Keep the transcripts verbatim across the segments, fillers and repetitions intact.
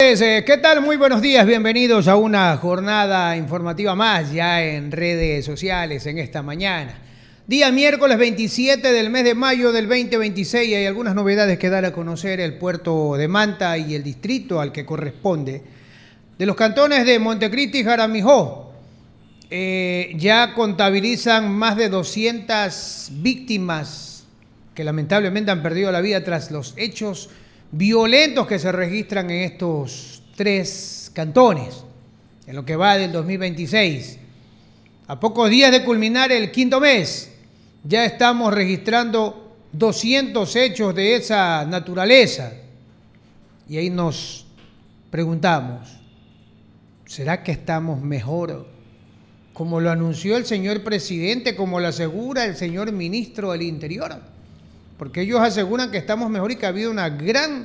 pues, eh, ¿qué tal? Muy buenos días, bienvenidos a una jornada informativa más ya en redes sociales en esta mañana. Día miércoles veintisiete del mes de mayo del veinte veintiséis, hay algunas novedades que dar a conocer el puerto de Manta y el distrito al que corresponde. De los cantones de Montecristi y Jaramijó, eh, ya contabilizan más de doscientas víctimas que lamentablemente han perdido la vida tras los hechos violentos que se registran en estos tres cantones, en lo que va del dos mil veintiséis. A pocos días de culminar el quinto mes, ya estamos registrando doscientos hechos de esa naturaleza. Y ahí nos preguntamos, ¿será que estamos mejor? Como lo anunció el señor presidente, como lo asegura el señor ministro del Interior. Porque ellos aseguran que estamos mejor y que ha habido una gran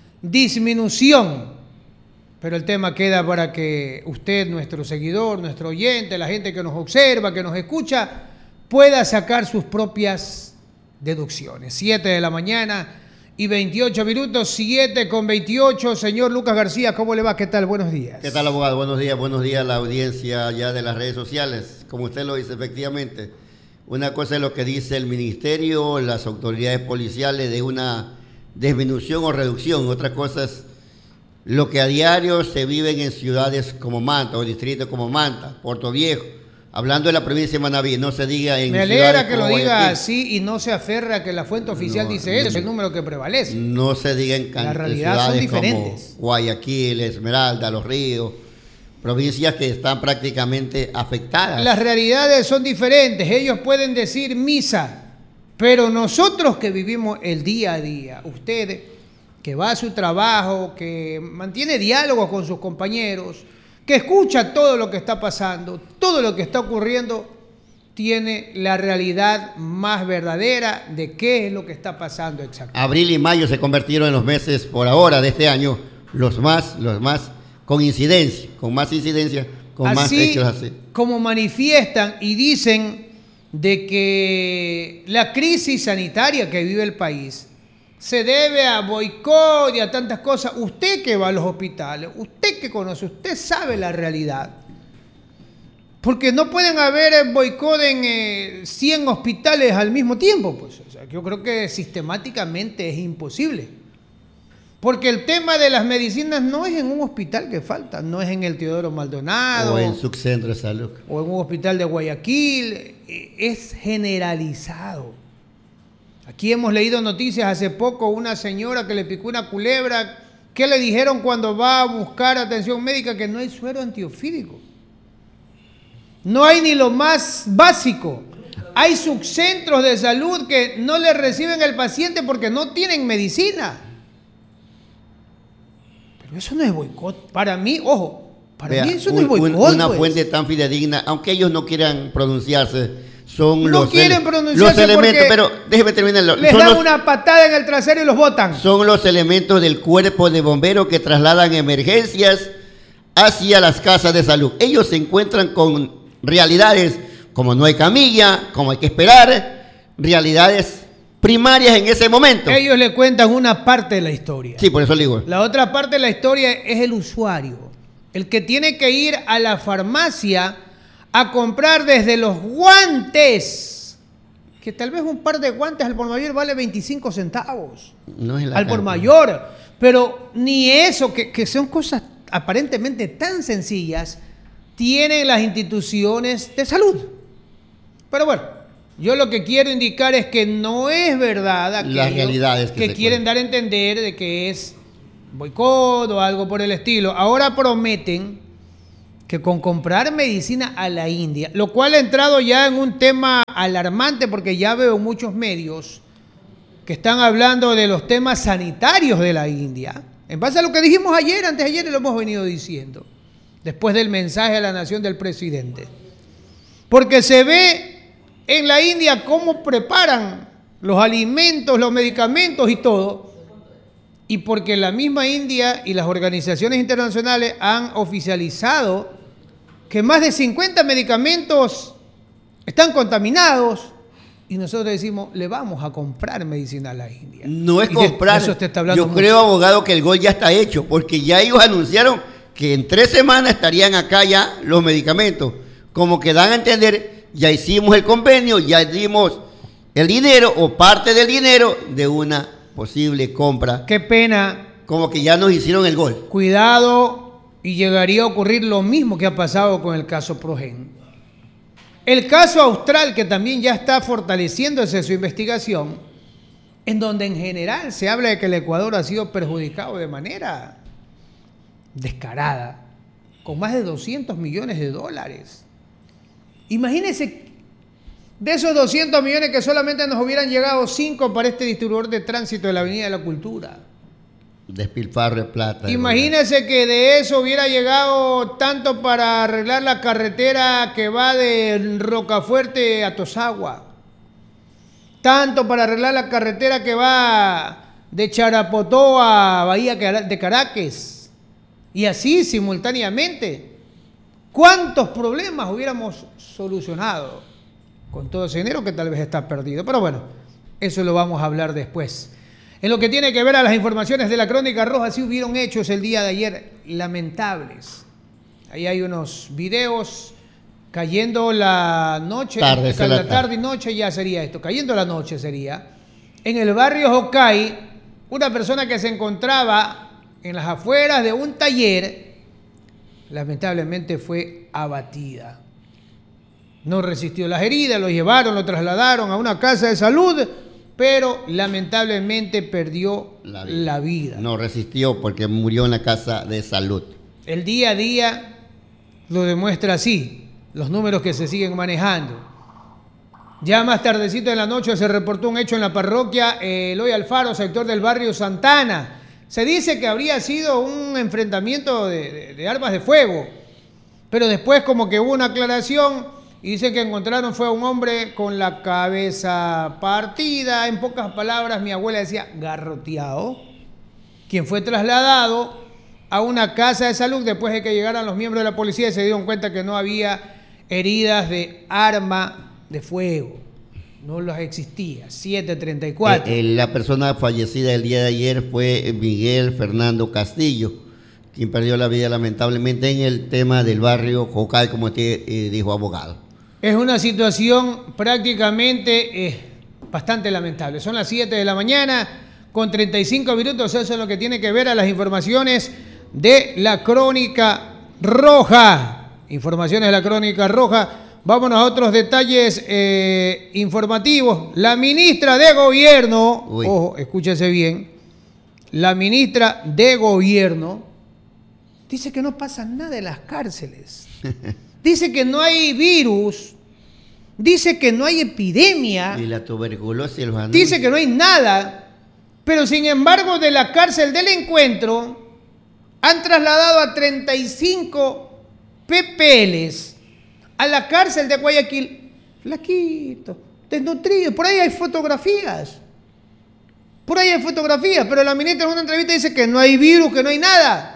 disminución. Pero el tema queda para que usted, nuestro seguidor, nuestro oyente, la gente que nos observa, que nos escucha, pueda sacar sus propias deducciones. siete de la mañana y veintiocho minutos, siete con veintiocho. Señor Lucas García, ¿cómo le va? ¿Qué tal? Buenos días. ¿Qué tal, abogado? Buenos días, buenos días a la audiencia ya de las redes sociales. Como usted lo dice, efectivamente, una cosa es lo que dice el ministerio, las autoridades policiales de una disminución o reducción. Otra cosa es lo que a diario se vive en ciudades como Manta o distritos como Manta, Puerto Viejo. Hablando de la provincia de Manaví, no se diga en Me alegra que lo diga Guayaquil. Así y no se aferra a que la fuente oficial No, dice no, eso, es el número que prevalece. No se diga en La can- realidad son ciudades diferentes. como Guayaquil, Esmeralda, Los Ríos, provincias que están prácticamente afectadas. Las realidades son diferentes. Ellos pueden decir misa, pero nosotros que vivimos el día a día, usted que va a su trabajo, que mantiene diálogo con sus compañeros, que escucha todo lo que está pasando, todo lo que está ocurriendo, tiene la realidad más verdadera de qué es lo que está pasando exactamente. Abril y mayo se convirtieron en los meses por ahora de este año, los más, los más con incidencia, con más incidencia, con así más hechos así. Como manifiestan y dicen de que la crisis sanitaria que vive el país se debe a boicot y a tantas cosas. Usted que va a los hospitales, usted que conoce, usted sabe la realidad. Porque no pueden haber boicot en eh, cien hospitales al mismo tiempo. Pues. O sea, yo creo que sistemáticamente es imposible. Porque el tema de las medicinas no es en un hospital que falta, no es en el Teodoro Maldonado. O en su centro de salud. O en un hospital de Guayaquil, es generalizado. Aquí hemos leído noticias hace poco, una señora que le picó una culebra, ¿qué le dijeron cuando va a buscar atención médica? Que no hay suero antiofídico. No hay ni lo más básico. Hay subcentros de salud que no le reciben al paciente porque no tienen medicina. Pero eso no es boicot. Para mí, ojo, para Vea, mí eso un, no es boicot. un, una pues. fuente tan fidedigna, aunque ellos no quieran pronunciarse, son no los, quieren ele pronunciarse los elementos, porque pero déjeme terminarlo. Les son dan los, una patada en el trasero y los botan. Son los elementos del cuerpo de bomberos que trasladan emergencias hacia las casas de salud. Ellos se encuentran con realidades como no hay camilla, como hay que esperar, realidades primarias en ese momento. Ellos le cuentan una parte de la historia. Sí, por eso le digo. La otra parte de la historia es el usuario, el que tiene que ir a la farmacia a comprar desde los guantes, que tal vez un par de guantes al por mayor vale veinticinco centavos. No es la al por cantidad. mayor, pero ni eso, que, que son cosas aparentemente tan sencillas, tienen las instituciones de salud. Pero bueno, yo lo que quiero indicar es que no es verdad aquello Las realidades que que se quieren cuentan. dar a entender de que es boicot o algo por el estilo. Ahora prometen que con comprar medicina a la India, lo cual ha entrado ya en un tema alarmante porque ya veo muchos medios que están hablando de los temas sanitarios de la India, en base a lo que dijimos ayer, antes de ayer y lo hemos venido diciendo, después del mensaje a la nación del presidente. Porque se ve en la India cómo preparan los alimentos, los medicamentos y todo, y porque la misma India y las organizaciones internacionales han oficializado que más de cincuenta medicamentos están contaminados y nosotros decimos, le vamos a comprar medicina a la India. No es y comprar. Eso te está hablando Yo mucho. creo, abogado, que el gol ya está hecho, porque ya ellos anunciaron que en tres semanas estarían acá ya los medicamentos. Como que dan a entender, ya hicimos el convenio, ya dimos el dinero o parte del dinero de una posible compra. Qué pena. Como que ya nos hicieron el gol. Cuidado, y llegaría a ocurrir lo mismo que ha pasado con el caso Progen. El caso austral, que también ya está fortaleciéndose su investigación, en donde en general se habla de que el Ecuador ha sido perjudicado de manera descarada, con más de doscientos millones de dólares. Imagínense, de esos doscientos millones que solamente nos hubieran llegado cinco para este distribuidor de tránsito de la Avenida de la Cultura. Despilfarro de plata. Imagínense que de eso hubiera llegado tanto para arreglar la carretera que va de Rocafuerte a Tosagua, tanto para arreglar la carretera que va de Charapotó a Bahía de Caracas, y así simultáneamente. ¿Cuántos problemas hubiéramos solucionado con todo ese dinero que tal vez está perdido? Pero bueno, eso lo vamos a hablar después. En lo que tiene que ver a las informaciones de la Crónica Roja, sí hubieron hechos el día de ayer lamentables. Ahí hay unos videos cayendo la noche, tarde, la, la tarde. tarde y noche ya sería esto, cayendo la noche sería. En el barrio Jocay, una persona que se encontraba en las afueras de un taller, lamentablemente fue abatida. No resistió las heridas, lo llevaron, lo trasladaron a una casa de salud, pero lamentablemente perdió la vida. la vida. No resistió porque murió en la casa de salud. El día a día lo demuestra así, los números que se siguen manejando. Ya más tardecito en la noche se reportó un hecho en la parroquia eh, Eloy Alfaro, sector del barrio Santana. Se dice que habría sido un enfrentamiento de, de, de armas de fuego, pero después como que hubo una aclaración. Y dicen que encontraron fue un hombre con la cabeza partida, en pocas palabras mi abuela decía garroteado, quien fue trasladado a una casa de salud después de que llegaran los miembros de la policía y se dieron cuenta que no había heridas de arma de fuego, no las existía. Siete treinta y cuatro. Eh, eh, la persona fallecida el día de ayer fue Miguel Fernando Castillo, quien perdió la vida lamentablemente en el tema del barrio Jocay, como usted eh, dijo, abogado. Es una situación prácticamente eh, bastante lamentable. Son las siete de la mañana con treinta y cinco minutos. Eso es lo que tiene que ver a las informaciones de la Crónica Roja. Informaciones de la Crónica Roja. Vámonos a otros detalles eh, informativos. La ministra de Gobierno, Uy. ojo, escúchese bien, la ministra de Gobierno dice que no pasa nada en las cárceles. Dice que no hay virus, dice que no hay epidemia. Y la tuberculosis los anuncios. Dice que no hay nada, pero sin embargo de la cárcel del Encuentro han trasladado a treinta y cinco P P Ls a la cárcel de Guayaquil, flaquitos, desnutridos. Por ahí hay fotografías, por ahí hay fotografías, pero la ministra en una entrevista dice que no hay virus, que no hay nada.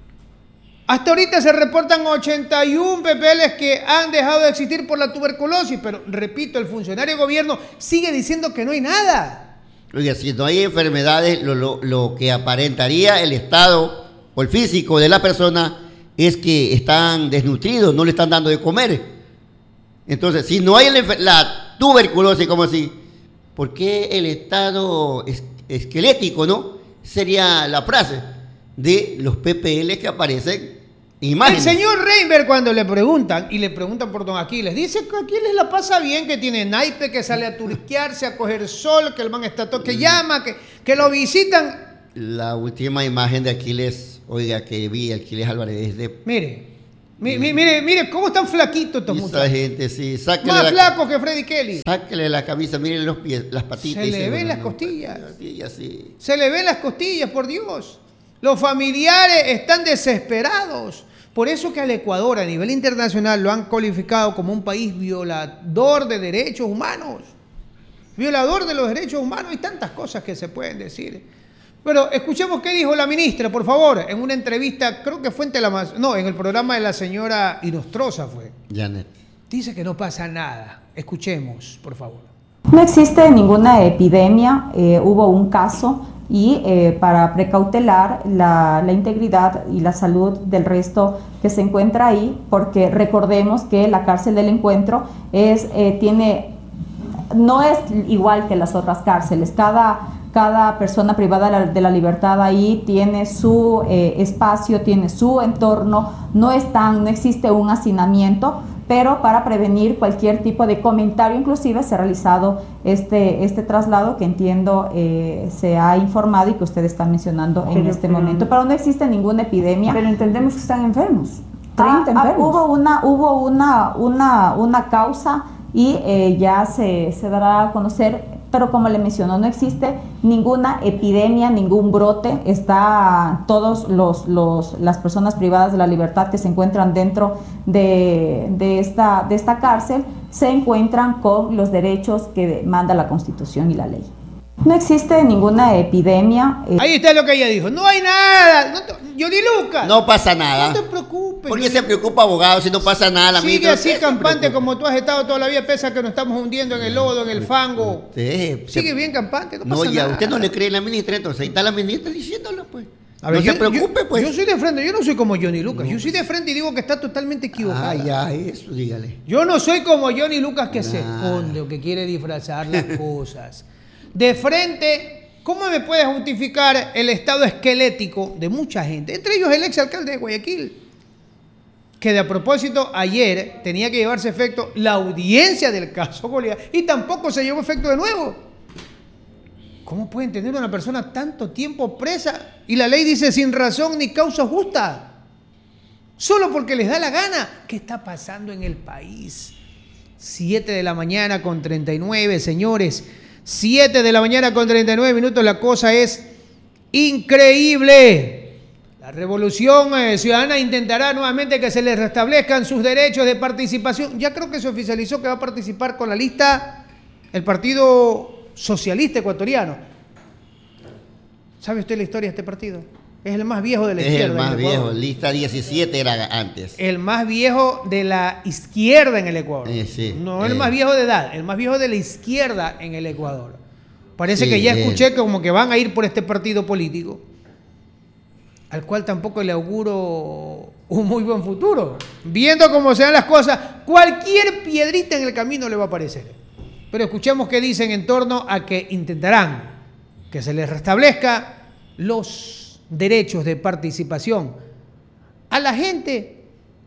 Hasta ahorita se reportan ochenta y uno P P Ls que han dejado de existir por la tuberculosis, pero repito, el funcionario de gobierno sigue diciendo que no hay nada. Oiga, si no hay enfermedades, lo, lo, lo que aparentaría el estado o el físico de la persona es que están desnutridos, no le están dando de comer. Entonces, si no hay el, la tuberculosis, como así, ¿por qué el estado es, esquelético, no? Sería la frase de los P P Ls que aparecen. Imágenes. El señor Reinberg, cuando le preguntan, y le preguntan por don Aquiles, dice que Aquiles la pasa bien, que tiene naipe, que sale a turquearse, a coger sol, que el man está todo, que llama, que, que lo visitan. La última imagen de Aquiles, oiga, que vi, Aquiles Álvarez, de... Mire, mi, mi, mire, mire, cómo están flaquitos estos muchachos. Esa gente, sí, sáquele más la, flacos que Freddy Kelly. Sáquele la camisa, miren los pies, las patitas. Se le se ven las no, costillas. Patillas, sí. Se le ven las costillas, por Dios. Los familiares están desesperados. Por eso que al Ecuador a nivel internacional lo han calificado como un país violador de derechos humanos. Violador de los derechos humanos. Hay tantas cosas que se pueden decir. Pero escuchemos qué dijo la ministra, por favor, en una entrevista, creo que fue en Telamaz, no, en el programa de la señora Inostroza fue. Janet. Dice que no pasa nada. Escuchemos, por favor. No existe ninguna epidemia, eh, hubo un caso y eh, para precautelar la, la integridad y la salud del resto que se encuentra ahí, porque recordemos que la cárcel del Encuentro es, eh, tiene, no es igual que las otras cárceles. Cada, cada persona privada de la, de la libertad ahí tiene su eh, espacio, tiene su entorno, no, están, no existe un hacinamiento, pero para prevenir cualquier tipo de comentario, inclusive se ha realizado este, este traslado que entiendo eh, se ha informado y que usted está mencionando pero, en este pero, momento, pero no existe ninguna epidemia. Pero entendemos que están enfermos, treinta ah, enfermos. Ah, hubo una, hubo una, una, una causa y eh, ya se, se dará a conocer, pero como le mencionó, no existe ninguna epidemia, ningún brote. Está todos los, los las personas privadas de la libertad que se encuentran dentro de, de, esta, de esta cárcel se encuentran con los derechos que manda la Constitución y la ley. No existe ninguna epidemia. Eh. Ahí está lo que ella dijo. No hay nada. No te, Johnny Lucas. No pasa nada. No te preocupes. ¿Por qué se preocupa, abogado, si no pasa nada? Sigue así campante como tú has estado toda la vida, pese a que nos estamos hundiendo en el lodo, en el fango. Usted, Sigue bien campante. No, no pasa ya, nada. Usted no le cree a la ministra, entonces ahí está la ministra diciéndolo, pues. A ver, no yo, se preocupe, yo, pues. Yo soy de frente, yo no soy como Johnny Lucas. No. Yo soy de frente y digo que está totalmente equivocada. Ah, ya, eso, dígale. Yo no soy como Johnny Lucas que nah. se esconde o que quiere disfrazar las cosas. De frente. ¿Cómo me puede justificar el estado esquelético de mucha gente? Entre ellos el exalcalde de Guayaquil, que de a propósito ayer tenía que llevarse a efecto la audiencia del caso Goliat y tampoco se llevó a efecto de nuevo. ¿Cómo pueden tener una persona tanto tiempo presa y la ley dice sin razón ni causa justa? Solo porque les da la gana. ¿Qué está pasando en el país? siete de la mañana con treinta y nueve, señores. siete de la mañana con treinta y nueve minutos, la cosa es increíble. La Revolución eh, Ciudadana intentará nuevamente que se les restablezcan sus derechos de participación. Ya creo que se oficializó que va a participar con la lista el Partido Socialista Ecuatoriano. ¿Sabe usted la historia de este partido? Es el más viejo de la es izquierda. Es el más viejo, lista diecisiete era antes. El más viejo de la izquierda en el Ecuador. Eh, sí, no eh. el más viejo de edad, el más viejo de la izquierda en el Ecuador. Parece sí, que ya escuché eh. como que van a ir por este partido político, al cual tampoco le auguro un muy buen futuro. Viendo cómo se dan las cosas, cualquier piedrita en el camino le va a aparecer. Pero escuchemos qué dicen en torno a que intentarán que se les restablezca los derechos de participación a la gente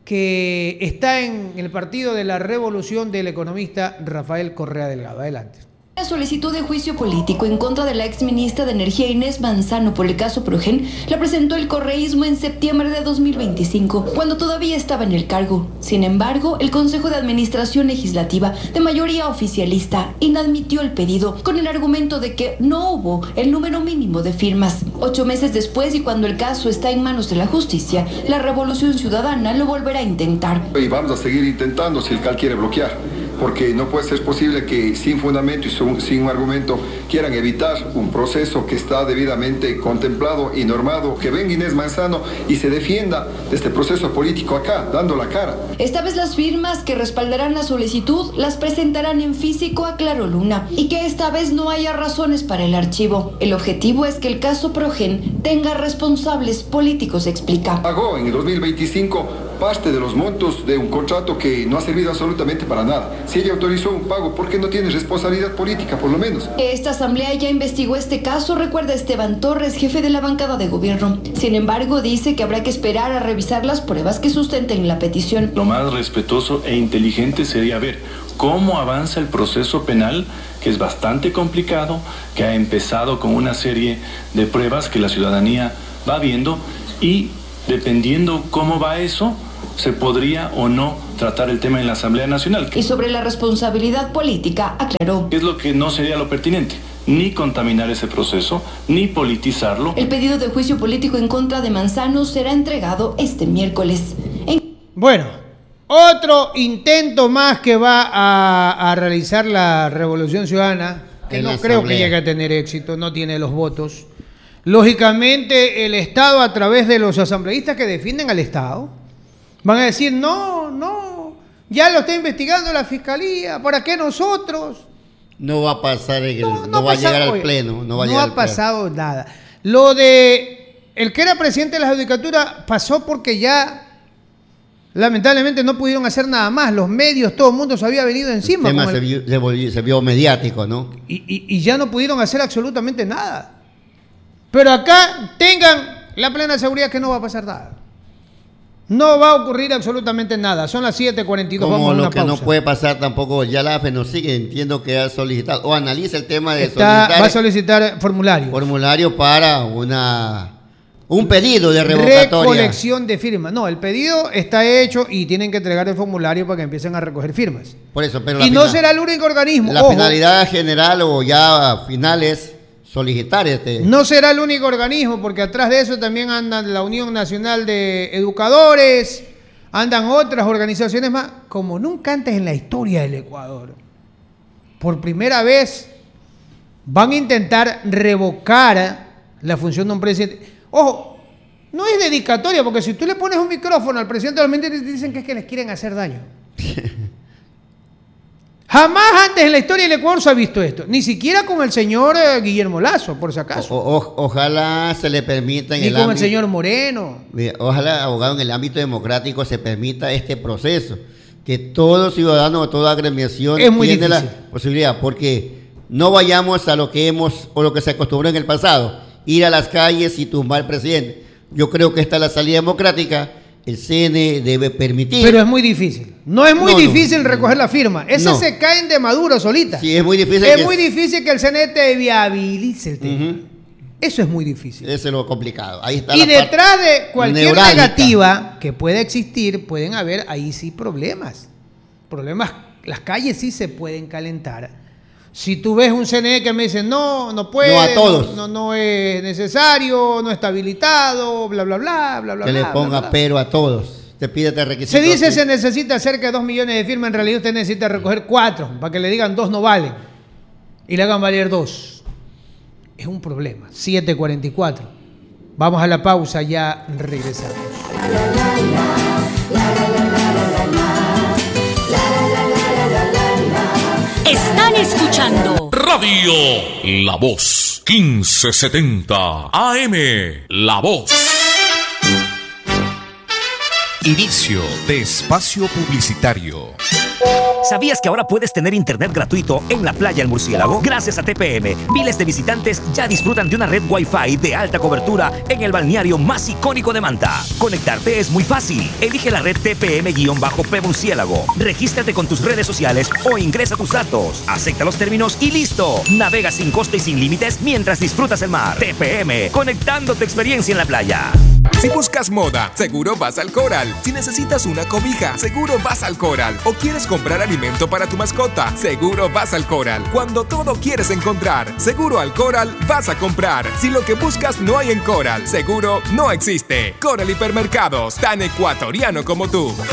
que está en el Partido de la Revolución del economista Rafael Correa Delgado. Adelante. La solicitud de juicio político en contra de la exministra de Energía Inés Manzano por el caso Progen la presentó el correísmo en septiembre de dos mil veinticinco, cuando todavía estaba en el cargo. Sin embargo, el Consejo de Administración Legislativa, de mayoría oficialista, inadmitió el pedido con el argumento de que no hubo el número mínimo de firmas. Ocho meses después y cuando el caso está en manos de la justicia, la Revolución Ciudadana lo volverá a intentar. Y vamos a seguir intentando si el C A L quiere bloquear, porque no puede ser posible que sin fundamento y sin un argumento quieran evitar un proceso que está debidamente contemplado y normado, que venga Inés Manzano y se defienda de este proceso político acá, dando la cara. Esta vez las firmas que respaldarán la solicitud las presentarán en físico a Claro Luna y que esta vez no haya razones para el archivo. El objetivo es que el caso Progen tenga responsables políticos, explica. Pagó en el dos mil veinticinco parte de los montos de un contrato que no ha servido absolutamente para nada. Si ella autorizó un pago, ¿por qué no tiene responsabilidad política, por lo menos? Esta asamblea ya investigó este caso, recuerda Esteban Torres, jefe de la bancada de gobierno. Sin embargo, dice que habrá que esperar a revisar las pruebas que sustenten la petición. Lo más respetuoso e inteligente sería ver cómo avanza el proceso penal, que es bastante complicado, que ha empezado con una serie de pruebas que la ciudadanía va viendo y dependiendo cómo va eso, se podría o no tratar el tema en la Asamblea Nacional. Y sobre la responsabilidad política, aclaró. Es lo que no sería lo pertinente, ni contaminar ese proceso, ni politizarlo. El pedido de juicio político en contra de Manzano será entregado este miércoles. En... Bueno, otro intento más que va a, a realizar la Revolución Ciudadana, que no creo que llegue a tener éxito, no tiene los votos. Lógicamente, el Estado, a través de los asambleístas que defienden al Estado, van a decir, no, no, ya lo está investigando la Fiscalía, ¿para qué nosotros? No va a pasar, el, no, no, no va a llegar oye, al pleno. No, va a no llegar ha al pleno. pasado nada. Lo de el que era presidente de la judicatura pasó porque ya lamentablemente no pudieron hacer nada más. Los medios, todo el mundo se había venido encima. El tema el, se, vio, se, volvió, se vio mediático, ¿no? Y, y, y ya no pudieron hacer absolutamente nada. Pero acá tengan la plena seguridad que no va a pasar nada. No va a ocurrir absolutamente nada. Son las siete cuarenta y dos. Como Vamos a lo una que pausa. no puede pasar tampoco, ya la A F E nos sigue, entiendo que ha solicitado, o analiza el tema de Está, solicitar va a solicitar formulario. formulario para una un pedido de revocatoria. Recolección de firmas. No, el pedido está hecho y tienen que entregar el formulario para que empiecen a recoger firmas. Por eso, pero Y la no final- será el único organismo. La ojo, finalidad general o ya final es solicitar este. no será el único organismo, porque atrás de eso también andan la Unión Nacional de Educadores, andan otras organizaciones más, como nunca antes en la historia del Ecuador. Por primera vez van a intentar revocar la función de un presidente. Ojo, no es dedicatoria, porque si tú le pones un micrófono al presidente, realmente te dicen que es que les quieren hacer daño. Jamás antes en la historia del Ecuador se ha visto esto, ni siquiera con el señor eh, Guillermo Lazo, por si acaso, O- o- ojalá se le permita en ni el con el ámbito, señor Moreno. Mira, ojalá, abogado, en el ámbito democrático se permita este proceso, que todo ciudadano o toda agremiación Es muy tiene difícil. la posibilidad, porque no vayamos a lo que hemos o lo que se acostumbró en el pasado, ir a las calles y tumbar al presidente. Yo creo que esta es la salida democrática. El C N debe permitir. Pero es muy difícil. No es muy No, no. difícil recoger la firma. Esas No. se caen de maduro solita. Sí, es muy difícil. Es que- muy difícil que el C N te viabilice el tema. Ujú. Eso es muy difícil. Eso es lo complicado. Ahí está Y la parte detrás de cualquier neurálgica. negativa que pueda existir, pueden haber ahí sí problemas. Problemas, las calles sí se pueden calentar. Si tú ves un C N E que me dice, no, no puede, No a todos. no, no, no es necesario, no está habilitado, bla, bla, bla, bla, bla. que bla, le bla, ponga bla. pero a todos. Te pide este requisito. Se dice así. se necesita cerca de dos millones de firmas, en realidad usted necesita recoger cuatro, para que le digan dos no valen y le hagan valer dos. Es un problema. siete cuarenta y cuatro. Vamos a la pausa, ya regresamos. Están escuchando Radio La Voz quince setenta A M. La Voz. Inicio de espacio publicitario. ¿Sabías que ahora puedes tener internet gratuito en la playa El Murciélago? Gracias a T P M, miles de visitantes ya disfrutan de una red Wi-Fi de alta cobertura en el balneario más icónico de Manta. Conectarte es muy fácil. Elige la red T P M-P Murciélago. Regístrate con tus redes sociales o ingresa tus datos. Acepta los términos y listo. Navega sin coste y sin límites mientras disfrutas el mar. T P M, conectando tu experiencia en la playa. Si buscas moda, seguro vas al Coral. Si necesitas una cobija, seguro vas al Coral. O quieres comprar alimento para tu mascota, seguro vas al Coral. Cuando todo quieres encontrar, seguro al Coral vas a comprar. Si lo que buscas no hay en Coral, seguro no existe. Coral Hipermercados, tan ecuatoriano como tú.